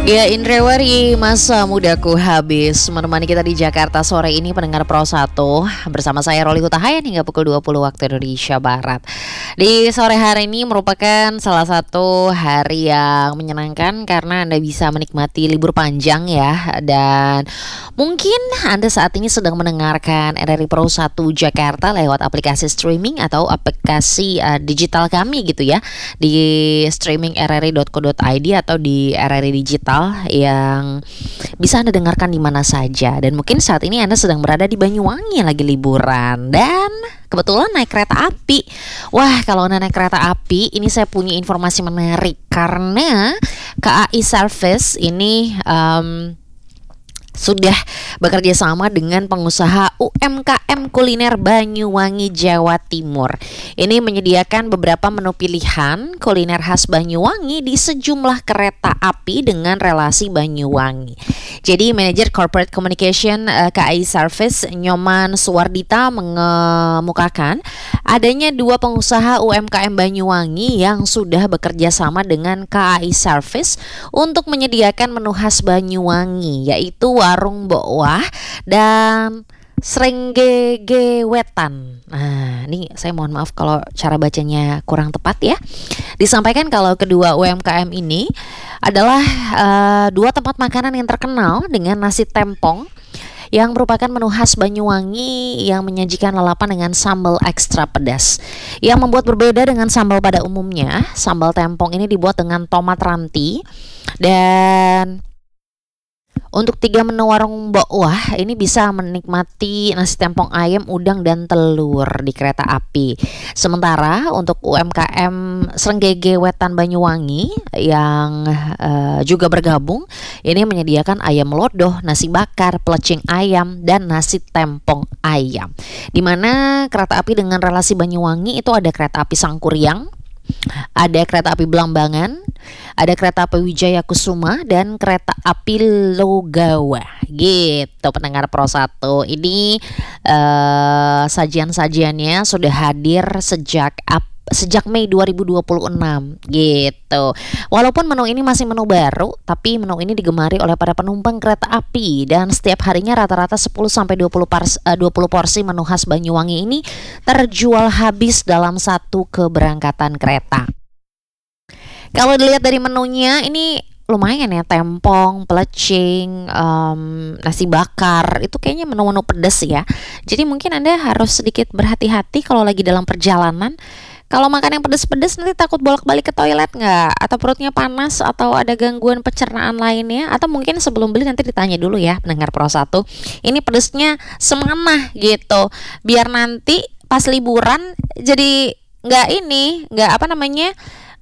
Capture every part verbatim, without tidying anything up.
Ya, Indrawari, masa mudaku habis. Menemani kita di Jakarta sore ini pendengar Pro satu bersama saya Roli Hutahayan hingga pukul dua puluh waktu Indonesia Barat. Di sore hari ini merupakan salah satu hari yang menyenangkan karena Anda bisa menikmati libur panjang ya. Dan mungkin Anda saat ini sedang mendengarkan R R I Pro satu Jakarta lewat aplikasi streaming atau aplikasi uh, digital kami gitu ya, di streaming r r i dot co dot i d atau di R R I Digital yang bisa Anda dengarkan di mana saja. Dan mungkin saat ini Anda sedang berada di Banyuwangi lagi liburan dan kebetulan naik kereta api. Wah, kalau Anda naik kereta api, ini saya punya informasi menarik karena K A I Service ini um, sudah bekerja sama dengan pengusaha U M K M kuliner Banyuwangi, Jawa Timur. Ini menyediakan beberapa menu pilihan kuliner khas Banyuwangi di sejumlah kereta api dengan relasi Banyuwangi. Jadi manajer corporate communication uh, K A I Service Nyoman Suwardita mengemukakan adanya dua pengusaha U M K M Banyuwangi yang sudah bekerja sama dengan K A I Service untuk menyediakan menu khas Banyuwangi, yaitu warung Bokwah dan Srenggege Wetan. Nah, ini saya mohon maaf kalau cara bacanya kurang tepat ya. Disampaikan kalau kedua U M K M ini adalah uh, dua tempat makanan yang terkenal dengan nasi tempong yang merupakan menu khas Banyuwangi yang menyajikan lalapan dengan sambal ekstra pedas. Yang membuat berbeda dengan sambal pada umumnya, sambal tempong ini dibuat dengan tomat ranti. Dan untuk tiga menu warung Bokwah ini bisa menikmati nasi tempong ayam, udang, dan telur di kereta api. Sementara untuk U M K M Srenggege Wetan Banyuwangi yang uh, juga bergabung, ini menyediakan ayam lodoh, nasi bakar, pelecing ayam, dan nasi tempong ayam. Dimana kereta api dengan relasi Banyuwangi itu ada kereta api Sangkuriang, ada kereta api Belambangan, ada kereta api Wijaya Kusuma, dan kereta api Logawa. Gitu pendengar Pro satu. Ini uh, sajian-sajiannya sudah hadir sejak ap sejak Mei dua ribu dua puluh enam gitu. Walaupun menu ini masih menu baru, tapi menu ini digemari oleh para penumpang kereta api dan setiap harinya rata-rata sepuluh sampai dua puluh porsi menu khas Banyuwangi ini terjual habis dalam satu keberangkatan kereta. Kalau dilihat dari menunya ini lumayan ya, tempong, pelecing, um, nasi bakar, itu kayaknya menu-menu pedas ya. Jadi mungkin Anda harus sedikit berhati-hati kalau lagi dalam perjalanan. Kalau makan yang pedas-pedas nanti takut bolak-balik ke toilet nggak? Atau perutnya panas atau ada gangguan pencernaan lainnya? Atau mungkin sebelum beli nanti ditanya dulu ya pendengar Pro satu, ini pedasnya semana gitu, biar nanti pas liburan jadi nggak ini, nggak apa namanya,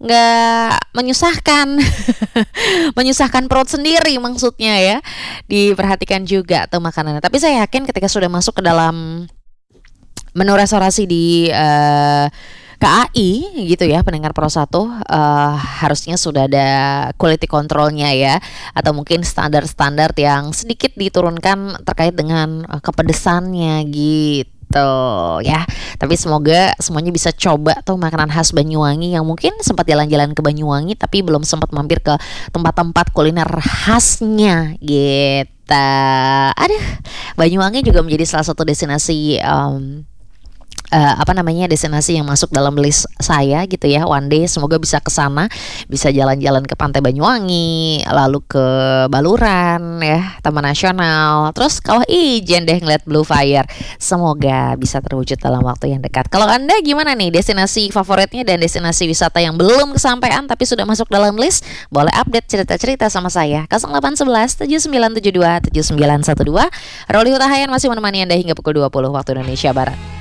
nggak menyusahkan menyusahkan perut sendiri maksudnya ya. Diperhatikan juga tuh makanannya. Tapi saya yakin ketika sudah masuk ke dalam menu restorasi di uh, K A I gitu ya pendengar Pro satu, uh, harusnya sudah ada quality controlnya ya, atau mungkin standar-standar yang sedikit diturunkan terkait dengan uh, kepedesannya gitu ya. Tapi semoga semuanya bisa coba tuh makanan khas Banyuwangi yang mungkin sempat jalan-jalan ke Banyuwangi tapi belum sempat mampir ke tempat-tempat kuliner khasnya gitu. Aduh, Banyuwangi juga menjadi salah satu destinasi um, Uh, apa namanya destinasi yang masuk dalam list saya gitu ya. One day semoga bisa ke sana, bisa jalan-jalan ke Pantai Banyuwangi, lalu ke Baluran ya, Taman Nasional, terus Kawah Ijen deh ngeliat Blue Fire. Semoga bisa terwujud dalam waktu yang dekat. Kalau Anda gimana nih destinasi favoritnya dan destinasi wisata yang belum kesampaian tapi sudah masuk dalam list? Boleh update cerita-cerita sama saya nol delapan satu satu tujuh sembilan tujuh dua tujuh sembilan satu dua. Roli Hutahayan masih menemani Anda hingga pukul dua puluh waktu Indonesia Barat.